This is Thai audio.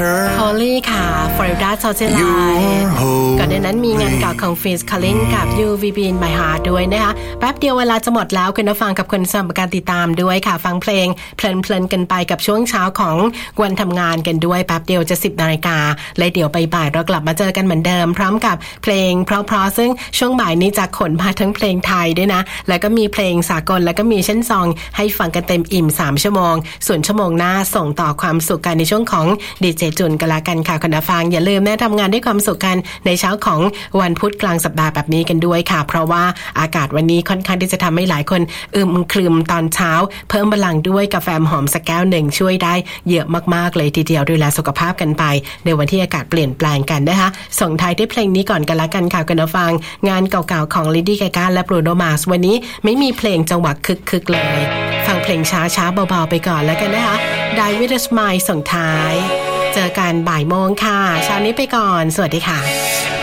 Holy ค่ะ Florida Georgia Line ก่อนหน้านั้นมีงานเก่าของ Phil Collins กับ You Will Be in My Heart ด้วยนะคะแป๊บเดียวเวลาจะหมดแล้วคุณผู้ฟังกับคุณสำหรับการติดตามด้วยค่ะฟังเพลงเพลินๆกันไปกับช่วงเช้าของวันทำงานกันด้วยแป๊บเดียวจะ 10 นาฬิกาและเดี๋ยวบ่ายเรากลับมาเจอกันเหมือนเดิมพร้อมกับเพลงเพราะๆซึ่งช่วงบ่ายนี้จะขนมาทั้งเพลงไทยด้วยนะแล้วก็มีเพลงสากลแล้วก็มีเช่นซองให้ฟังกันเต็มอิ่ม3ชั่วโมงส่วนชั่วโมงหน้าส่งต่อความสุขกันในช่วงของดีเจจุนกันละกันค่ะคุณผู้ฟังอย่าลืมนะทำงานด้วยความสุขกันในเช้าของวันพุธกลางสัปดาห์แบบนี้กันด้วยค่ะเพราะว่าอากาศวันนี้ค่อนข้างที่จะทำให้หลายคนครึมตอนเช้าเพิ่มพลังด้วยกาแฟหอมสักแก้วหนึ่งช่วยได้เยอะมากๆเลยทีเดียวดูแลสุขภาพกันไปในวันที่อากาศเปลี่ยนแปลงกันนะคะส่งท้ายด้วยเพลงนี้ก่อนกันละกันค่ะคุณผู้ฟังงานเก่าๆของ Lady Gaga และ Bruno Mars วันนี้ไม่มีเพลงจังหวะคึกๆเลยฟังเพลงช้าๆเบาๆไปก่อนแล้วกันนะคะDie With A Smile ส่งท้ายเจอกันบ่ายโมงค่ะเช้านี้ไปก่อนสวัสดีค่ะ